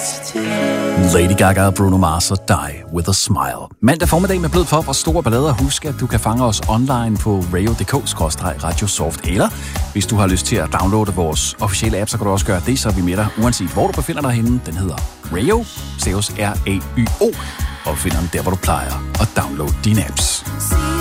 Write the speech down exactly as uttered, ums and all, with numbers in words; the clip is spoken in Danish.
Lady Gaga og Bruno Mars og Die With A Smile. Mandag formiddag med blød pop og store ballader. Husk, at du kan fange os online på radio punktum d k skråstreg radiosoft. Eller hvis du har lyst til at downloade vores officielle app, så kan du også gøre det, så er vi med dig, uanset hvor du befinder dig henne. Den hedder Rayo, staves R A Y O, og finder den der, hvor du plejer at downloade dine apps.